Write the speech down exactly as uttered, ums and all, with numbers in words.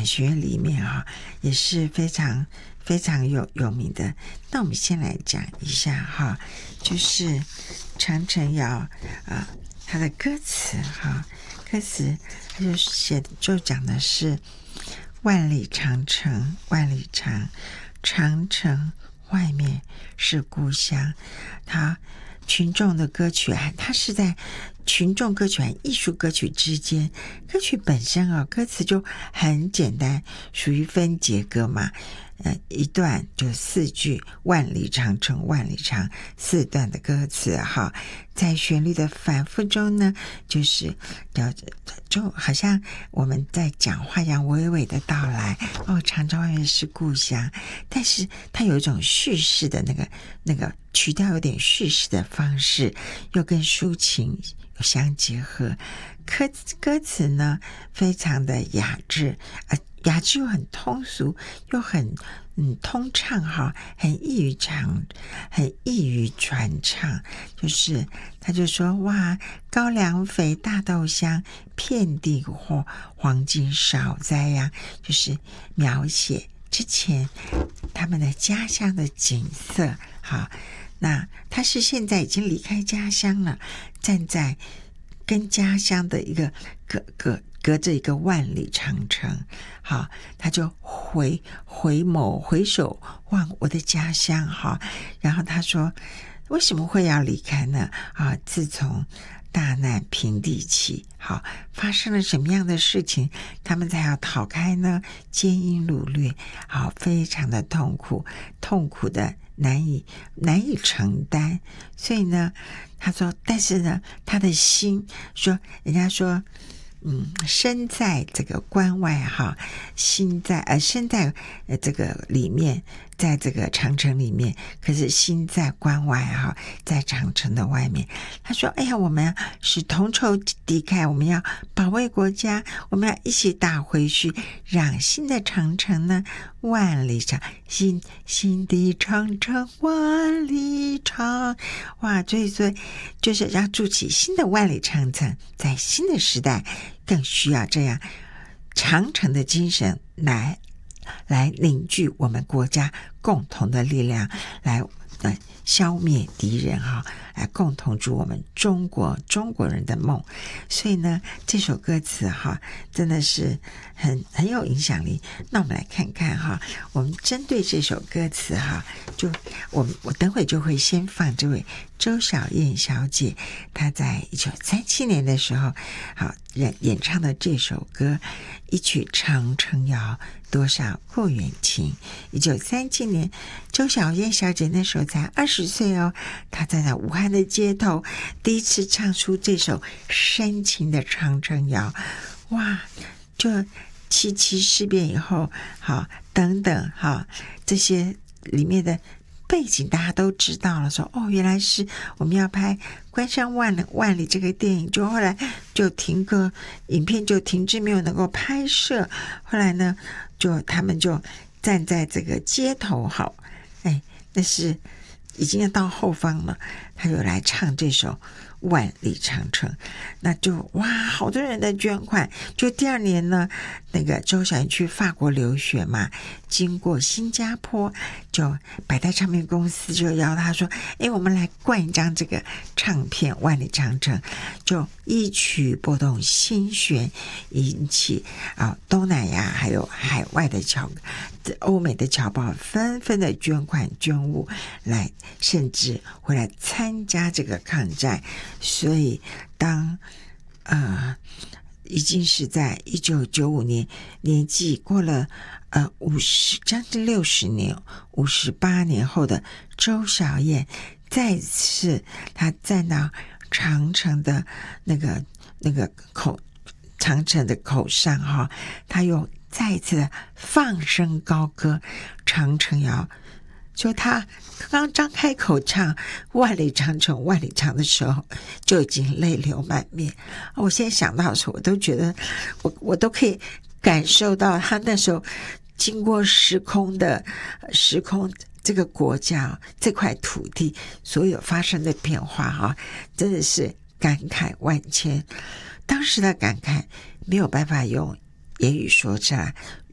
学里面哈、啊、也是非常非常有有名的。那我们先来讲一下哈，就是长城谣啊，它的歌词哈，歌词它就写就讲的是万里长城万里长，长城外面是故乡。它群众的歌曲，它是在群众歌曲和艺术歌曲之间。歌曲本身啊，歌词就很简单，属于分节歌嘛。呃，一段就四句，万里长城万里长，四段的歌词哈，在旋律的反复中呢，就是就好像我们在讲话一样，娓娓的道来。哦，长城外面是故乡，但是它有一种叙事的那个那个曲调，有点叙事的方式，又跟抒情有相结合。歌歌词呢，非常的雅致，呃。雅致又很通俗，又很嗯通畅哈，很易于唱，很易于传唱。就是他就说哇，高粱肥，大豆香，遍地黄黄金少栽呀，就是描写之前他们的家乡的景色。好，那他是现在已经离开家乡了，站在跟家乡的一个隔隔隔着一个万里长城，好，他就回回眸回首望我的家乡哈，然后他说为什么会要离开呢？啊，自从大难平地起，好，发生了什么样的事情，他们才要逃开呢？艰辛掳掠，好，非常的痛苦，痛苦的难以难以承担。所以呢，他说，但是呢，他的心说，人家说。嗯，身在这个关外哈，心在呃身在呃这个里面，在这个长城里面，可是心在关外哈，在长城的外面。他说：“哎呀，我们是同仇敌忾，我们要保卫国家，我们要一起打回去，让新的长城呢万里长，新新的长城万里长。哇，所以说就是要筑起新的万里长城，在新的时代。”更需要这样长城的精神来来凝聚我们国家共同的力量，来来消灭敌人哈，来共同筑我们中国中国人的梦。所以呢，这首歌词哈，真的是很很有影响力。那我们来看看哈，我们针对这首歌词哈，就我我等会就会先放这位周小燕小姐，她在一九三七年的时候，好演演唱的这首歌，一曲长城谣，多少不远情。一九三七年，周小燕小姐那时候才二十岁哦，她站在武汉的街头，第一次唱出这首深情的长城谣。哇，就七七事变以后，好等等哈，这些里面的背景大家都知道了，说哦，原来是我们要拍《关山万里万里》这个电影，就后来就停歌，影片就停滞，没有能够拍摄。后来呢，就他们就站在这个街头，好，哎，那是已经要到后方了，他就来唱这首万里长城，那就哇，好多人的捐款。就第二年呢，那个周小燕去法国留学嘛，经过新加坡，就百代唱片公司就邀他说：“哎，我们来灌一张这个唱片《万里长城》。”就一曲拨动心弦，引起啊东南亚还有海外的侨欧美的侨胞纷纷的捐款捐物来，甚至会来参加这个抗战。所以当呃已经是在一九九五年，年纪过了呃五十将近六十年，五十八年后的周小燕，再次她站到长城的那个那个口，长城的口上哈，她又再一次的放声高歌长城谣。就他刚刚张开口唱万里长城万里长的时候，就已经泪流满面。我现在想到的时候，我都觉得我我都可以感受到他那时候经过时空的时空这个国家这块土地所有发生的变化哈，真的是感慨万千。当时的感慨没有办法用言语说出来，